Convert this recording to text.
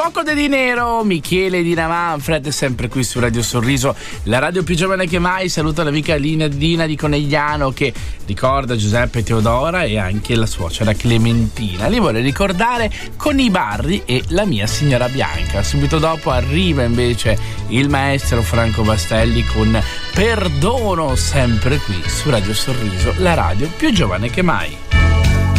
Poco de dinero, Michele Dina Manfred, sempre qui su Radio Sorriso, la radio più giovane che mai. Saluto l'amica Dina di Conegliano che ricorda Giuseppe Teodora e anche la suocera Clementina. Li vuole ricordare con i Barri e la mia signora Bianca. Subito dopo arriva invece il maestro Franco Bastelli con Perdono, sempre qui su Radio Sorriso, la radio più giovane che mai.